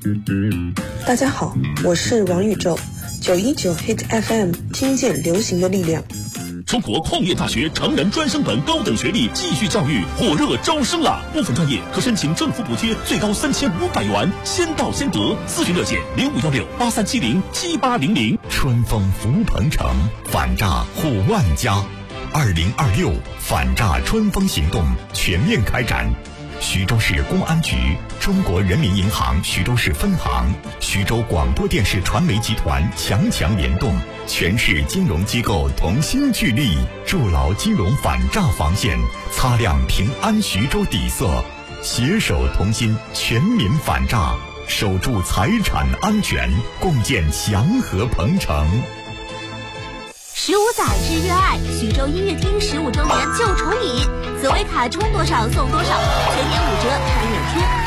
大家好，我是王宇宙，919 Hit FM 听见流行的力量。 中国矿业大学成人专升本高等学历继续教育火热招生了，部分专业可申请政府补贴，最高3500元，先到先得。咨询热线051683707800。 春风福鹏城，反诈护万家。2026反诈春风行动全面开展。徐州市公安局、中国人民银行徐州市分行、徐州广播电视传媒集团强联动，全市金融机构同心聚力，筑牢金融反诈防线，擦亮平安徐州底色，携手同心，全民反诈，守住财产安全，共建祥和鹏城。 15载之热爱，徐州音乐厅15周年就宠你，紫薇卡充多少送多少，全年5折，还有天。